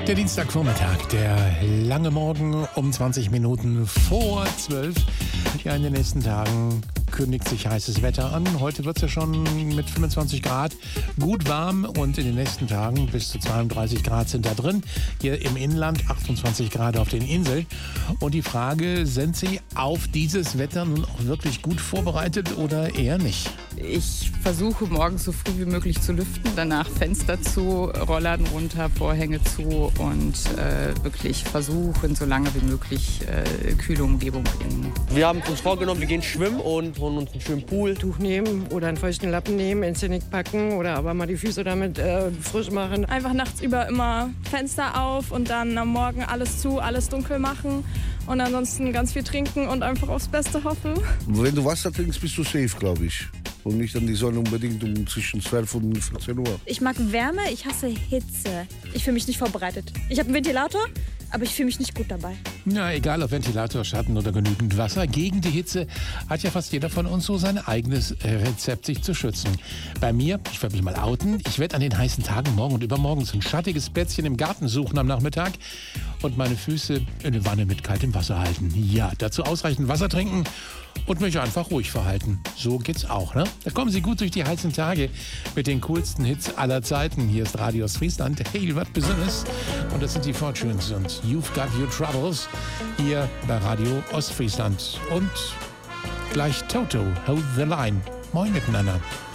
Der Dienstagvormittag, der lange Morgen um 20 Minuten vor 12. Ja, in den nächsten Tagen kündigt sich heißes Wetter an. Heute wird es ja schon mit 25 Grad gut warm und in den nächsten Tagen bis zu 32 Grad sind da drin. Hier im Inland 28 Grad auf den Inseln. Und die Frage, sind Sie auf dieses Wetter nun auch wirklich gut vorbereitet oder eher nicht? Ich versuche morgens so früh wie möglich zu lüften, danach Fenster zu, Rollladen runter, Vorhänge zu und wirklich versuchen, so lange wie möglich kühle Umgebung in. Wir haben uns vorgenommen, wir gehen schwimmen und holen uns einen schönen Pool. Tuch nehmen oder einen feuchten Lappen nehmen, ins Genick packen oder aber mal die Füße damit frisch machen. Einfach nachts über immer Fenster auf und dann am Morgen alles zu, alles dunkel machen und ansonsten ganz viel trinken und einfach aufs Beste hoffen. Wenn du Wasser trinkst, bist du safe, glaube ich. Und nicht an die Sonne unbedingt um zwischen 12 und 14 Uhr. Ich mag Wärme, ich hasse Hitze. Ich fühle mich nicht vorbereitet. Ich habe einen Ventilator, aber ich fühle mich nicht gut dabei. Na, egal ob Ventilator, Schatten oder genügend Wasser, gegen die Hitze hat ja fast jeder von uns so sein eigenes Rezept, sich zu schützen. Bei mir, ich werde mich mal outen, ich werde an den heißen Tagen morgen und übermorgen so ein schattiges Plätzchen im Garten suchen am Nachmittag und meine Füße in eine Wanne mit kaltem Wasser halten. Ja, dazu ausreichend Wasser trinken und mich einfach ruhig verhalten. So geht's auch, ne? Da kommen Sie gut durch die heißen Tage mit den coolsten Hits aller Zeiten. Hier ist Radio Ostfriesland. Hey, was Besonderes. Und das sind die Fortunes und You've Got Your Troubles hier bei Radio Ostfriesland. Und gleich Toto, Hold the Line. Moin miteinander.